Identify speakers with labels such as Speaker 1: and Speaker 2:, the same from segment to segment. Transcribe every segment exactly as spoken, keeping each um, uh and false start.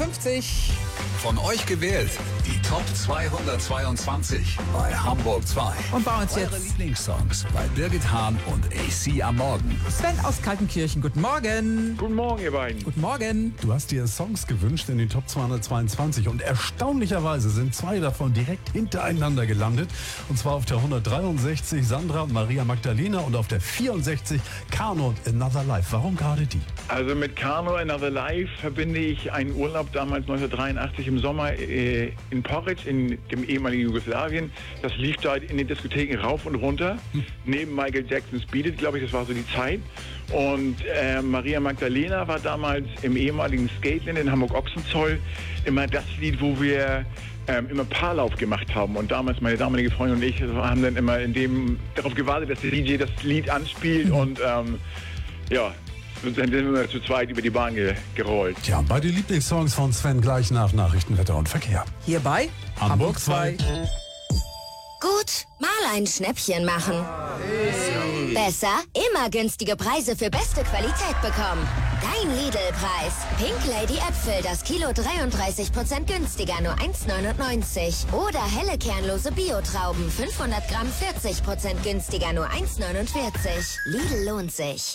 Speaker 1: fünfzig.
Speaker 2: Von euch gewählt, die Top zweihundertzweiundzwanzig bei Hamburg zwei.
Speaker 1: Und bei uns
Speaker 2: Eure
Speaker 1: jetzt
Speaker 2: Lieblingssongs bei Birgit Hahn und A C am Morgen.
Speaker 1: Sven aus Kaltenkirchen. Guten Morgen.
Speaker 3: Guten Morgen, ihr beiden.
Speaker 1: Guten Morgen.
Speaker 4: Du hast dir Songs gewünscht in den Top zweihundertzweiundzwanzig und erstaunlicherweise sind zwei davon direkt hintereinander gelandet. Und zwar auf der hundertdreiundsechzig Sandra und Maria Magdalena und auf der vierundsechzig Kano und Another Life. Warum gerade die?
Speaker 3: Also mit Kano Another Life verbinde ich einen Urlaub damals neunzehnhundertdreiundachtzig im Sommer äh, in Porridge, in dem ehemaligen Jugoslawien. Das lief da in den Diskotheken rauf und runter. Hm. Neben Michael Jackson's Beat It, glaube ich, das war so die Zeit. Und äh, Maria Magdalena war damals im ehemaligen Skateland in Hamburg-Ochsenzoll immer das Lied, wo wir ähm, immer Paarlauf gemacht haben. Und damals meine damalige Freundin und ich haben dann immer in dem darauf gewartet, dass der D J das Lied anspielt. Hm. Und ähm, ja, und dann sind wir zu zweit über die Bahn ge gerollt.
Speaker 4: Tja, beide Lieblingssongs von Sven gleich nach Nachrichten, Wetter und Verkehr.
Speaker 1: Hierbei Hamburg zwei.
Speaker 5: Gut, mal ein Schnäppchen machen. Hey. Besser, immer günstige Preise für beste Qualität bekommen. Dein Lidl-Preis. Pink Lady Äpfel, das Kilo dreiunddreißig Prozent günstiger, nur eins neunundneunzig. Oder helle kernlose Bio-Trauben, fünfhundert Gramm, vierzig Prozent günstiger, nur eins neunundvierzig. Lidl lohnt sich.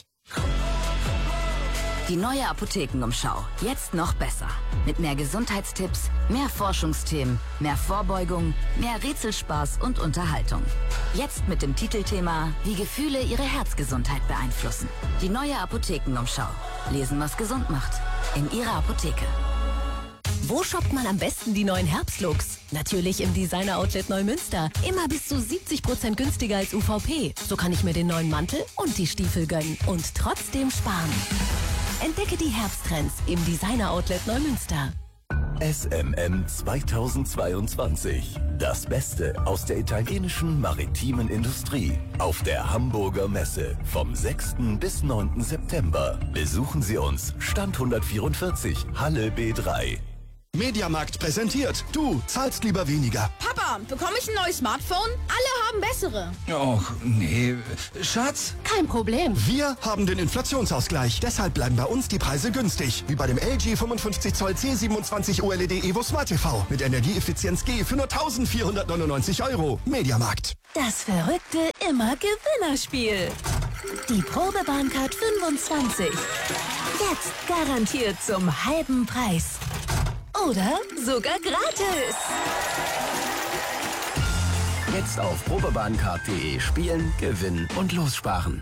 Speaker 6: Die neue Apothekenumschau. Jetzt noch besser. Mit mehr Gesundheitstipps, mehr Forschungsthemen, mehr Vorbeugung, mehr Rätselspaß und Unterhaltung. Jetzt mit dem Titelthema Wie Gefühle ihre Herzgesundheit beeinflussen. Die neue Apothekenumschau. Lesen, was gesund macht. In Ihrer Apotheke.
Speaker 7: Wo shoppt man am besten die neuen Herbstlooks? Natürlich im Designer-Outlet Neumünster. Immer bis zu siebzig Prozent günstiger als U V P. So kann ich mir den neuen Mantel und die Stiefel gönnen und trotzdem sparen. Entdecke die Herbsttrends im Designer-Outlet Neumünster.
Speaker 8: S M M zweitausendzweiundzwanzig. Das Beste aus der italienischen maritimen Industrie. Auf der Hamburger Messe vom sechsten bis neunten September. Besuchen Sie uns. Stand hundertvierundvierzig, Halle B drei.
Speaker 9: Mediamarkt präsentiert. Du zahlst lieber weniger.
Speaker 10: Papa, bekomme ich ein neues Smartphone? Alle haben bessere.
Speaker 2: Och, nee. Schatz?
Speaker 7: Kein Problem.
Speaker 9: Wir haben den Inflationsausgleich. Deshalb bleiben bei uns die Preise günstig. Wie bei dem L G fünfundfünfzig Zoll C siebenundzwanzig O L E D Evo Smart T V. Mit Energieeffizienz G für nur eintausendvierhundertneunundneunzig Euro. Mediamarkt.
Speaker 7: Das verrückte Immer-Gewinnerspiel. Die Probebahncard fünfundzwanzig. Jetzt garantiert zum halben Preis. Oder sogar gratis.
Speaker 8: Jetzt auf probebahncard punkt de spielen, gewinnen und lossparen.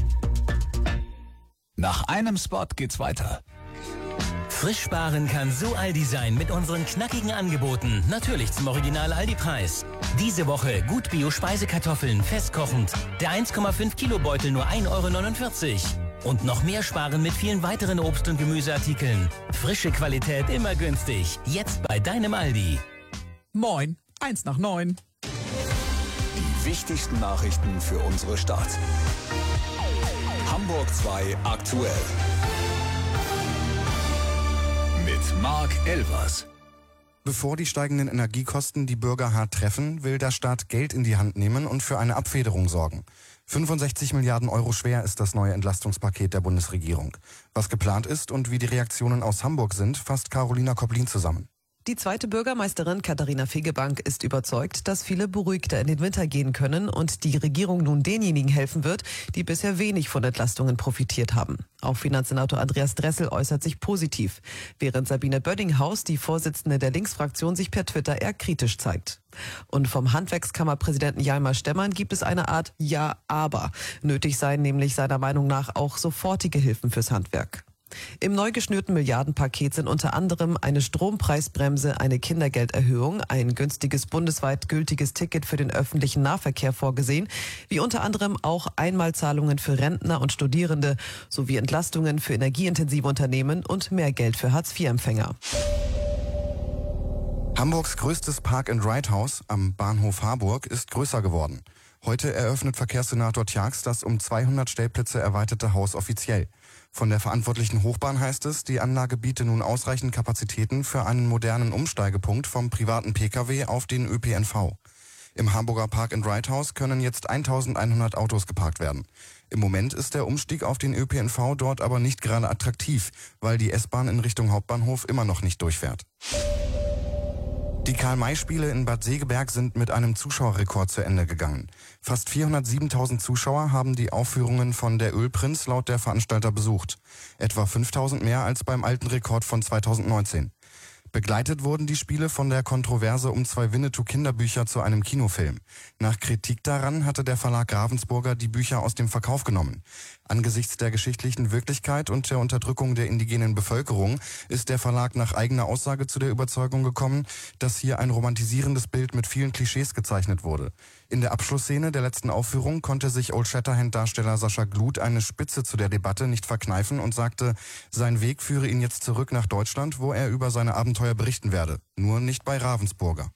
Speaker 2: Nach einem Spot geht's weiter.
Speaker 11: Frisch sparen kann so Aldi sein mit unseren knackigen Angeboten. Natürlich zum Original Aldi-Preis. Diese Woche gut Bio-Speisekartoffeln, festkochend. Der eins Komma fünf Kilo Beutel nur ein Euro neunundvierzig. Und noch mehr sparen mit vielen weiteren Obst- und Gemüseartikeln. Frische Qualität immer günstig. Jetzt bei deinem Aldi.
Speaker 1: Moin, eins nach neun.
Speaker 2: Die wichtigsten Nachrichten für unsere Stadt. Hamburg zwei aktuell. Mit Marc Elvers.
Speaker 12: Bevor die steigenden Energiekosten die Bürger hart treffen, will der Staat Geld in die Hand nehmen und für eine Abfederung sorgen. fünfundsechzig Milliarden Euro schwer ist das neue Entlastungspaket der Bundesregierung. Was geplant ist und wie die Reaktionen aus Hamburg sind, fasst Carolina Koblin zusammen.
Speaker 13: Die zweite Bürgermeisterin Katharina Fegebank ist überzeugt, dass viele beruhigter in den Winter gehen können und die Regierung nun denjenigen helfen wird, die bisher wenig von Entlastungen profitiert haben. Auch Finanzsenator Andreas Dressel äußert sich positiv, während Sabine Böddinghaus, die Vorsitzende der Linksfraktion, sich per Twitter eher kritisch zeigt. Und vom Handwerkskammerpräsidenten Jalmar Stemmern gibt es eine Art Ja-Aber. Nötig seien nämlich seiner Meinung nach auch sofortige Hilfen fürs Handwerk. Im neu geschnürten Milliardenpaket sind unter anderem eine Strompreisbremse, eine Kindergelderhöhung, ein günstiges bundesweit gültiges Ticket für den öffentlichen Nahverkehr vorgesehen, wie unter anderem auch Einmalzahlungen für Rentner und Studierende sowie Entlastungen für energieintensive Unternehmen und mehr Geld für Hartz vier Empfänger.
Speaker 12: Hamburgs größtes Park-and-Ride-Haus am Bahnhof Harburg ist größer geworden. Heute eröffnet Verkehrssenator Tjax das um zweihundert Stellplätze erweiterte Haus offiziell. Von der verantwortlichen Hochbahn heißt es, die Anlage biete nun ausreichend Kapazitäten für einen modernen Umsteigepunkt vom privaten Pkw auf den Ö P N V. Im Hamburger Park-and-Ride-Haus können jetzt eintausendeinhundert Autos geparkt werden. Im Moment ist der Umstieg auf den Ö P N V dort aber nicht gerade attraktiv, weil die S-Bahn in Richtung Hauptbahnhof immer noch nicht durchfährt. Die Karl-May-Spiele in Bad Segeberg sind mit einem Zuschauerrekord zu Ende gegangen. Fast vierhundertsiebentausend Zuschauer haben die Aufführungen von Der Ölprinz laut der Veranstalter besucht. Etwa fünftausend mehr als beim alten Rekord von zweitausendneunzehn. Begleitet wurden die Spiele von der Kontroverse um zwei Winnetou-Kinderbücher zu einem Kinofilm. Nach Kritik daran hatte der Verlag Ravensburger die Bücher aus dem Verkauf genommen. Angesichts der geschichtlichen Wirklichkeit und der Unterdrückung der indigenen Bevölkerung ist der Verlag nach eigener Aussage zu der Überzeugung gekommen, dass hier ein romantisierendes Bild mit vielen Klischees gezeichnet wurde. In der Abschlussszene der letzten Aufführung konnte sich Old Shatterhand-Darsteller Sascha Gluth eine Spitze zu der Debatte nicht verkneifen und sagte, sein Weg führe ihn jetzt zurück nach Deutschland, wo er über seine Abenteuer berichten werde. Nur nicht bei Ravensburger.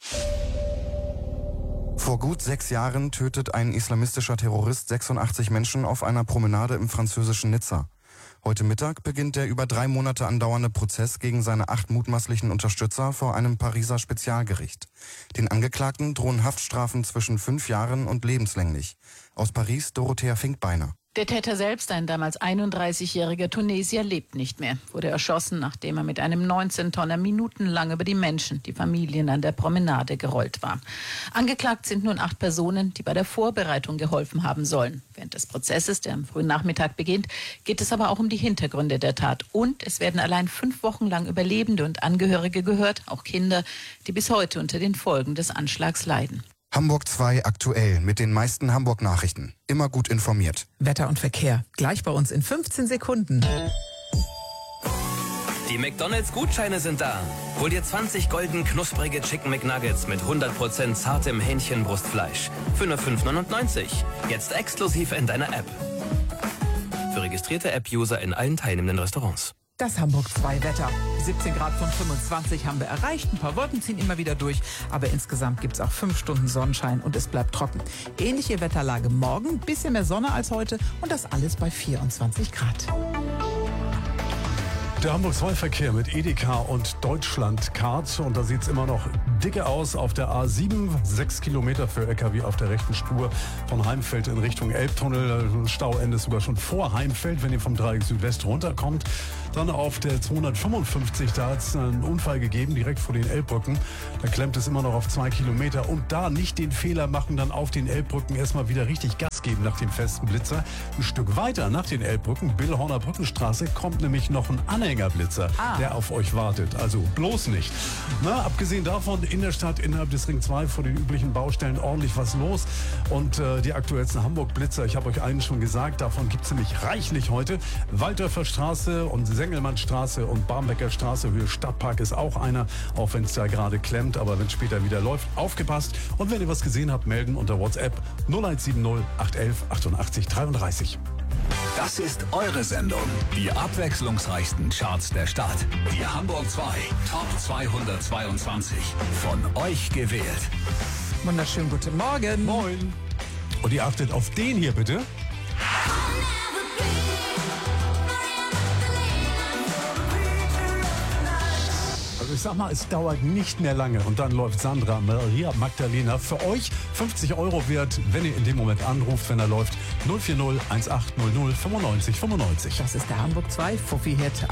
Speaker 12: Vor gut sechs Jahren tötet ein islamistischer Terrorist sechsundachtzig Menschen auf einer Promenade im französischen Nizza. Heute Mittag beginnt der über drei Monate andauernde Prozess gegen seine acht mutmaßlichen Unterstützer vor einem Pariser Spezialgericht. Den Angeklagten drohen Haftstrafen zwischen fünf Jahren und lebenslänglich. Aus Paris Dorothea Finkbeiner.
Speaker 14: Der Täter selbst, ein damals einunddreißigjähriger Tunesier, lebt nicht mehr. Wurde erschossen, nachdem er mit einem neunzehn-Tonner minutenlang über die Menschen, die Familien an der Promenade gerollt war. Angeklagt sind nun acht Personen, die bei der Vorbereitung geholfen haben sollen. Während des Prozesses, der am frühen Nachmittag beginnt, geht es aber auch um die Hintergründe der Tat. Und es werden allein fünf Wochen lang Überlebende und Angehörige gehört, auch Kinder, die bis heute unter den Folgen des Anschlags leiden.
Speaker 12: Hamburg zwei aktuell mit den meisten Hamburg-Nachrichten. Immer gut informiert.
Speaker 1: Wetter und Verkehr. Gleich bei uns in fünfzehn Sekunden.
Speaker 11: Die McDonald's-Gutscheine sind da. Hol dir zwanzig golden knusprige Chicken McNuggets mit hundert Prozent zartem Hähnchenbrustfleisch für nur fünf neunundneunzig. Jetzt exklusiv in deiner App. Für registrierte App-User in allen teilnehmenden Restaurants.
Speaker 1: Das Hamburg zwei Wetter. siebzehn Grad von fünfundzwanzig haben wir erreicht. Ein paar Wolken ziehen immer wieder durch. Aber insgesamt gibt es auch fünf Stunden Sonnenschein und es bleibt trocken. Ähnliche Wetterlage morgen. Bisschen mehr Sonne als heute. Und das alles bei vierundzwanzig Grad.
Speaker 4: Der Hamburg zwei Verkehr mit Edeka und Deutschlandcard. Und da sieht es immer noch dicke aus auf der A sieben. Sechs Kilometer für L K W auf der rechten Spur von Heimfeld in Richtung Elbtunnel. Stauende sogar schon vor Heimfeld, wenn ihr vom Dreieck Südwest runterkommt. Dann auf der zweihundertfünfundfünfzig, da hat es einen Unfall gegeben, direkt vor den Elbbrücken. Da klemmt es immer noch auf zwei Kilometer. Und da nicht den Fehler machen, dann auf den Elbbrücken erstmal wieder richtig Gas geben nach dem festen Blitzer. Ein Stück weiter nach den Elbbrücken, Billhorner Brückenstraße, kommt nämlich noch ein Anhängerblitzer, ah. der auf euch wartet. Also bloß nicht. Na, abgesehen davon, in der Stadt innerhalb des Ring zwei vor den üblichen Baustellen ordentlich was los. Und äh, die aktuellsten Hamburg-Blitzer, ich habe euch einen schon gesagt, davon gibt es nämlich reichlich heute. Waldorfer Straße und Sengelmannstraße und Barmbecker Straße, Höhe Stadtpark ist auch einer, auch wenn es da gerade klemmt, aber wenn es später wieder läuft, aufgepasst. Und wenn ihr was gesehen habt, melden unter WhatsApp null eins sieben null acht eins eins achtundachtzig dreiunddreißig.
Speaker 2: Das ist eure Sendung. Die abwechslungsreichsten Charts der Stadt. Die Hamburg zwei Top zweihundertzweiundzwanzig. Von euch gewählt.
Speaker 1: Wunderschönen guten Morgen.
Speaker 4: Moin. Und ihr achtet auf den hier bitte. Ich sag mal, es dauert nicht mehr lange und dann läuft Sandra Maria Magdalena für euch fünfzig Euro wert, wenn ihr in dem Moment anruft, wenn er läuft null vier null eins acht null null fünfundneunzig fünfundneunzig.
Speaker 1: Das ist der Hamburg zwei Fuffi-Hit.